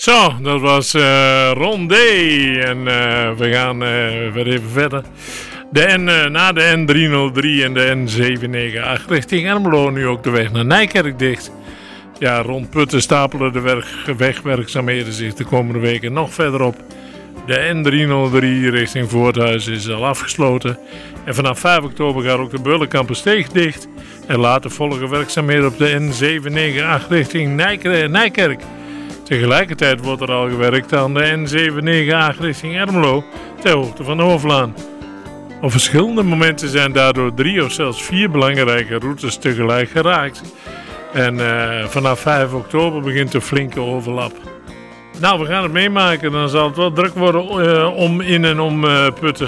Zo, dat was Ron D. En we gaan weer even verder. Na de N303 en de N798 richting Ermelo nu ook de weg naar Nijkerk dicht. Ja, rond Putten stapelen de wegwerkzaamheden zich de komende weken nog verder op. De N303 richting Voorthuis is al afgesloten. En vanaf 5 oktober gaat ook de Beulenkampensteeg dicht. En later volgen werkzaamheden op de N798 richting Nijkerk. Tegelijkertijd wordt er al gewerkt aan de N798 richting Ermelo ter hoogte van de Hoofdlaan. Op verschillende momenten zijn daardoor 3 of zelfs 4 belangrijke routes tegelijk geraakt. En vanaf 5 oktober begint de flinke overlap. Nou, we gaan het meemaken. Dan zal het wel druk worden om in en om Putten.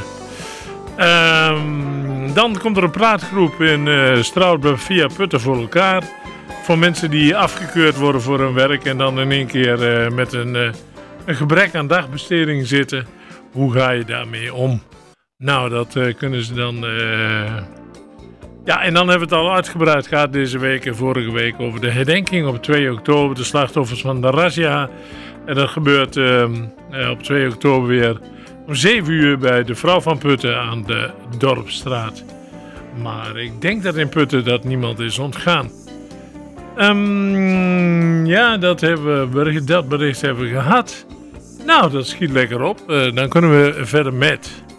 Dan komt er een praatgroep in Straatburg via Putten voor elkaar. Voor mensen die afgekeurd worden voor hun werk en dan in één keer met een gebrek aan dagbesteding zitten. Hoe ga je daarmee om? Nou, dat kunnen ze dan... Ja, en dan hebben we het al uitgebreid gehad deze week en vorige week over de herdenking op 2 oktober. De slachtoffers van de razzia. En dat gebeurt op 2 oktober weer om 7 uur bij de Vrouw van Putten aan de Dorpsstraat. Maar ik denk dat in Putten dat niemand is ontgaan. Ja, dat bericht hebben we gehad. Nou, dat schiet lekker op. Dan kunnen we verder met...